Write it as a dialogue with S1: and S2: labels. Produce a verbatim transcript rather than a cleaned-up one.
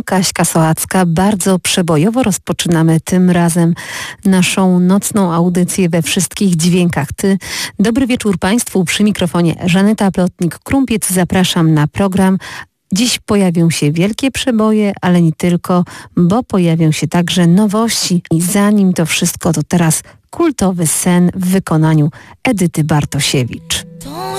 S1: Kaśka Sołacka. Bardzo przebojowo rozpoczynamy tym razem naszą nocną audycję we wszystkich dźwiękach. Ty. Dobry wieczór Państwu. Przy mikrofonie Żaneta Plotnik-Krumpiec. Zapraszam na program. Dziś pojawią się wielkie przeboje, ale nie tylko, bo pojawią się także nowości. I zanim to wszystko, to teraz kultowy sen w wykonaniu Edyty Bartosiewicz.